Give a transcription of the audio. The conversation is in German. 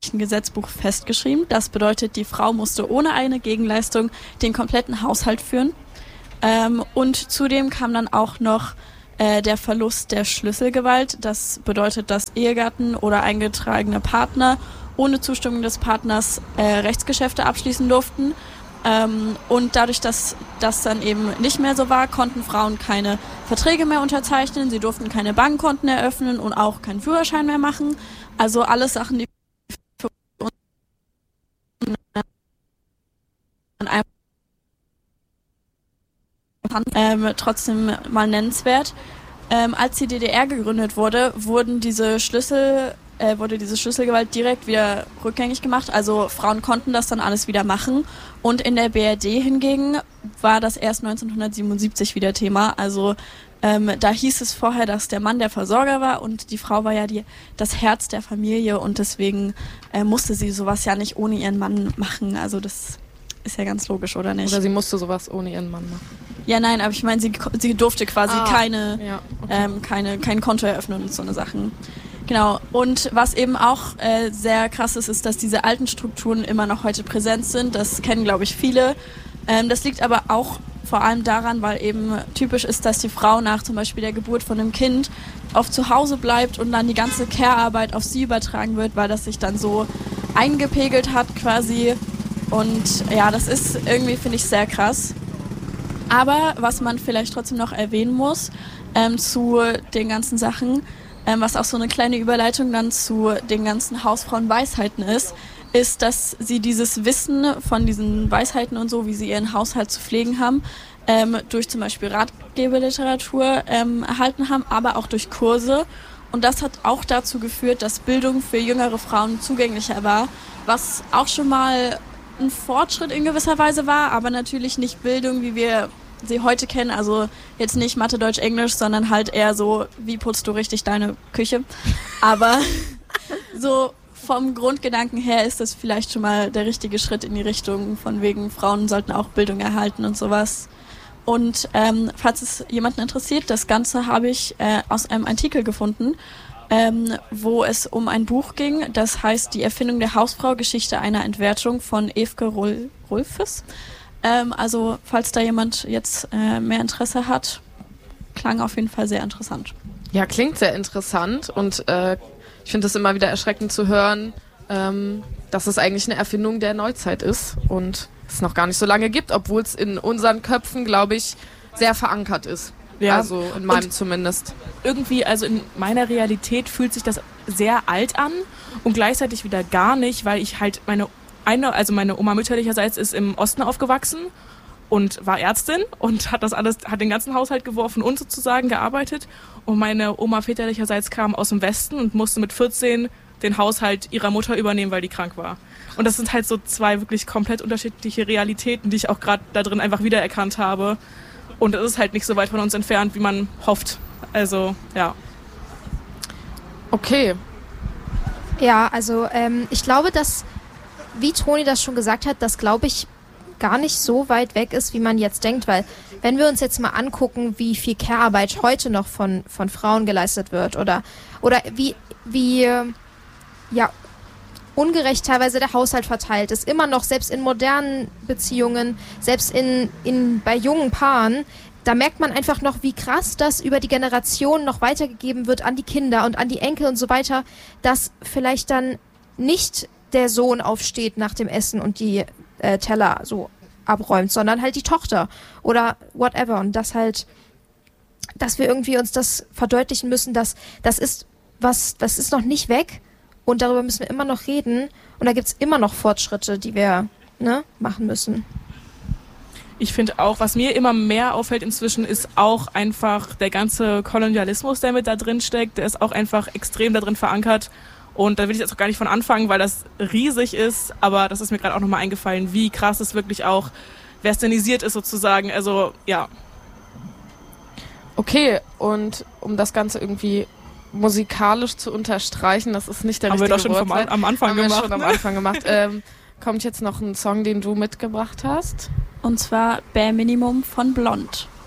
bürgerlichen Gesetzbuch festgeschrieben. Das bedeutet, die Frau musste ohne eine Gegenleistung den kompletten Haushalt führen. Und zudem kam dann auch noch der Verlust der Schlüsselgewalt. Das bedeutet, dass Ehegatten oder eingetragene Partner ohne Zustimmung des Partners Rechtsgeschäfte abschließen durften. Und dadurch, dass das dann eben nicht mehr so war, konnten Frauen keine Verträge mehr unterzeichnen, sie durften keine Bankkonten eröffnen und auch keinen Führerschein mehr machen. Also alles Sachen, die für uns trotzdem mal nennenswert. Als die DDR gegründet wurde, wurde diese Schlüsselgewalt direkt wieder rückgängig gemacht. Also Frauen konnten das dann alles wieder machen. Und in der BRD hingegen war das erst 1977 wieder Thema. Also da hieß es vorher, dass der Mann der Versorger war und die Frau war ja das Herz der Familie und deswegen musste sie sowas ja nicht ohne ihren Mann machen. Also das ist ja ganz logisch, oder nicht? Oder sie musste sowas ohne ihren Mann machen. Ja, nein, aber ich meine, sie durfte quasi kein Konto eröffnen und so eine Sachen. Genau. Und was eben auch sehr krass ist, dass diese alten Strukturen immer noch heute präsent sind. Das kennen, glaube ich, viele. Das liegt aber auch vor allem daran, weil eben typisch ist, dass die Frau nach zum Beispiel der Geburt von einem Kind oft zu Hause bleibt und dann die ganze Care-Arbeit auf sie übertragen wird, weil das sich dann so eingepegelt hat quasi. Und ja, das ist irgendwie, finde ich, sehr krass. Aber was man vielleicht trotzdem noch erwähnen muss zu den ganzen Sachen, was auch so eine kleine Überleitung dann zu den ganzen Hausfrauenweisheiten ist, dass sie dieses Wissen von diesen Weisheiten und so, wie sie ihren Haushalt zu pflegen haben, durch zum Beispiel Ratgeberliteratur erhalten haben, aber auch durch Kurse. Und das hat auch dazu geführt, dass Bildung für jüngere Frauen zugänglicher war, was auch schon mal ein Fortschritt in gewisser Weise war, aber natürlich nicht Bildung, wie wir sie heute kennen, also jetzt nicht Mathe, Deutsch, Englisch, sondern halt eher so, wie putzt du richtig deine Küche. Aber so vom Grundgedanken her ist das vielleicht schon mal der richtige Schritt in die Richtung von wegen, Frauen sollten auch Bildung erhalten und sowas. Und falls es jemanden interessiert, das Ganze habe ich aus einem Artikel gefunden, wo es um ein Buch ging, das heißt Die Erfindung der Hausfrau, Geschichte einer Entwertung von Evke Rolfes. Also falls da jemand jetzt mehr Interesse hat, klang auf jeden Fall sehr interessant. Ja, klingt sehr interessant und ich finde es immer wieder erschreckend zu hören, dass es eigentlich eine Erfindung der Neuzeit ist und es noch gar nicht so lange gibt, obwohl es in unseren Köpfen, glaube ich, sehr verankert ist. Ja. Also in meinem zumindest. Irgendwie, also in meiner Realität fühlt sich das sehr alt an und gleichzeitig wieder gar nicht, weil ich halt meine Oma mütterlicherseits ist im Osten aufgewachsen und war Ärztin und hat den ganzen Haushalt geworfen und sozusagen gearbeitet. Und meine Oma väterlicherseits kam aus dem Westen und musste mit 14 den Haushalt ihrer Mutter übernehmen, weil die krank war. Und das sind halt so zwei wirklich komplett unterschiedliche Realitäten, die ich auch gerade da drin einfach wiedererkannt habe. Und es ist halt nicht so weit von uns entfernt, wie man hofft. Also, ja. Okay. Ja, also ich glaube, dass, wie Toni das schon gesagt hat, das glaube ich gar nicht so weit weg ist, wie man jetzt denkt. Weil wenn wir uns jetzt mal angucken, wie viel Care-Arbeit heute noch von Frauen geleistet wird oder wie ungerecht teilweise der Haushalt verteilt ist, immer noch, selbst in modernen Beziehungen, selbst bei jungen Paaren, da merkt man einfach noch, wie krass das über die Generationen noch weitergegeben wird an die Kinder und an die Enkel und so weiter, dass vielleicht dann nicht der Sohn aufsteht nach dem Essen und die Teller so abräumt, sondern halt die Tochter oder whatever. Und dass wir irgendwie uns das verdeutlichen müssen, dass das ist noch nicht weg. Und darüber müssen wir immer noch reden. Und da gibt es immer noch Fortschritte, die wir machen müssen. Ich finde auch, was mir immer mehr auffällt inzwischen, ist auch einfach der ganze Kolonialismus, der mit da drin steckt. Der ist auch einfach extrem da drin verankert. Und da will ich jetzt auch gar nicht von anfangen, weil das riesig ist. Aber das ist mir gerade auch nochmal eingefallen, wie krass es wirklich auch westernisiert ist sozusagen. Also, ja. Okay, und um das Ganze irgendwie musikalisch zu unterstreichen, das ist nicht der richtige Wort. Haben wir doch schon am Anfang gemacht. Kommt jetzt noch ein Song, den du mitgebracht hast? Und zwar Bare Minimum von Blond.